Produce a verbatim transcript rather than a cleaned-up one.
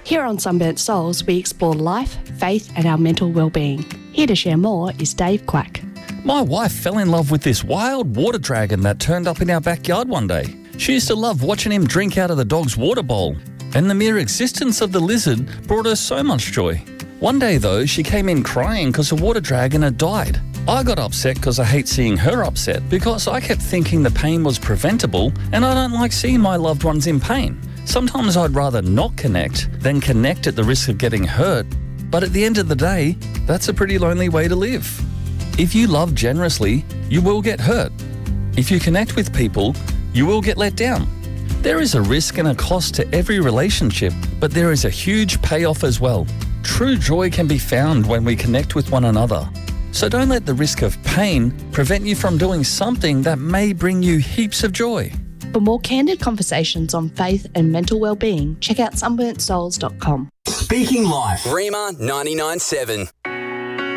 Here on Sunburnt Souls, we explore life, faith and our mental well-being. Here to share more is Dave Quack. My wife fell in love with this wild water dragon that turned up in our backyard one day. She used to love watching him drink out of the dog's water bowl, and the mere existence of the lizard brought her so much joy. One day though, she came in crying because the water dragon had died. I got upset because I hate seeing her upset, because I kept thinking the pain was preventable and I don't like seeing my loved ones in pain. Sometimes I'd rather not connect than connect at the risk of getting hurt, but at the end of the day, that's a pretty lonely way to live. If you love generously, you will get hurt. If you connect with people, you will get let down. There is a risk and a cost to every relationship, but there is a huge payoff as well. True joy can be found when we connect with one another. So don't let the risk of pain prevent you from doing something that may bring you heaps of joy. For more candid conversations on faith and mental well-being, check out sunburnt souls dot com. Speaking Life. Rima ninety-nine point seven.